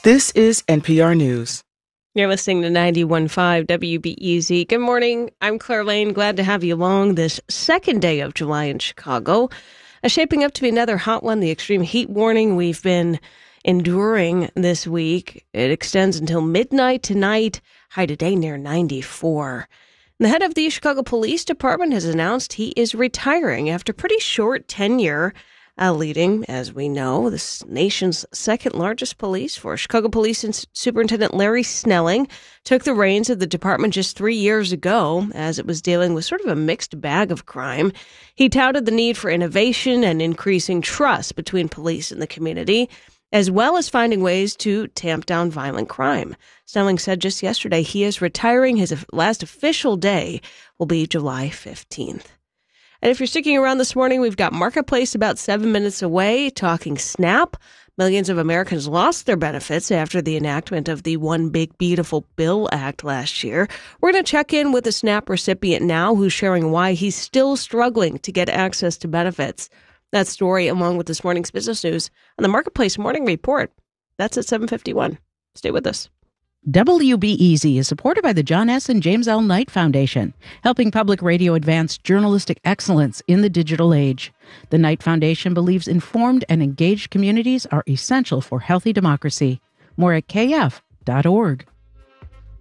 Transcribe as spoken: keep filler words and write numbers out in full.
This is N P R News. You're listening to ninety-one point five W B E Z. Good morning. I'm Claire Lane. Glad to have you along this second day of July in Chicago. Uh, shaping up to be another hot one. The extreme heat warning we've been enduring this week. It extends until midnight tonight. High today near ninety-four. And the head of the Chicago Police Department has announced he is retiring after pretty short tenure. Uh, leading, as we know, the nation's second largest police force. Chicago Police Superintendent Larry Snelling took the reins of the department just three years ago as it was dealing with sort of a mixed bag of crime. He touted the need for innovation and increasing trust between police and the community, as well as finding ways to tamp down violent crime. Snelling said just yesterday he is retiring. His last official day will be July fifteenth. And if you're sticking around this morning, we've got Marketplace about seven minutes away, talking SNAP. Millions of Americans lost their benefits after the enactment of the One Big Beautiful Bill Act last year. We're going to check in with a SNAP recipient now who's sharing why he's still struggling to get access to benefits. That story, along with this morning's business news on the Marketplace Morning Report. That's at seven fifty-one. Stay with us. W B E Z is supported by the John S. and James L. Knight Foundation, helping public radio advance journalistic excellence in the digital age. The Knight Foundation believes informed and engaged communities are essential for healthy democracy. More at K F dot org.